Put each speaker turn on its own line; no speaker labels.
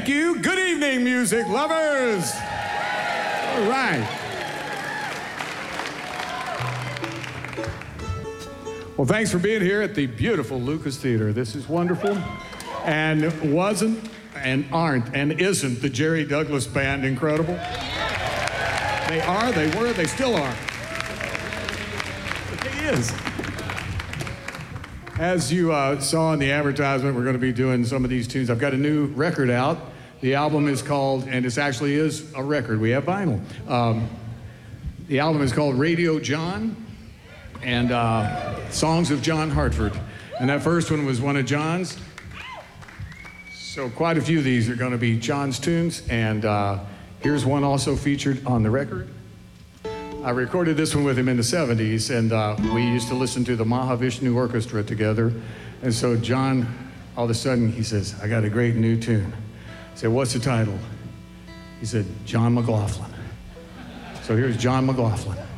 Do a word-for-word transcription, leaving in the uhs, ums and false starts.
Thank you. Good evening, music lovers. All right. Well, thanks for being here at the beautiful Lucas Theater. This is wonderful. And wasn't and aren't and isn't the Jerry Douglas Band incredible? They are, they were, they still are. But they is. As you uh, saw in the advertisement, we're going to be doing some of these tunes. I've got a new record out. The album is called, and it actually is a record. We have vinyl. Um, the album is called Radio John, and uh, Songs of John Hartford. And that first one was one of John's. So quite a few of these are going to be John's tunes, and uh, here's one also featured on the record. I recorded this one with him in the seventies, and uh, we used to listen to the Mahavishnu Orchestra together. And so John, all of a sudden, he says, I got a great new tune. I said, what's the title? He said, John McLaughlin. So here's John McLaughlin.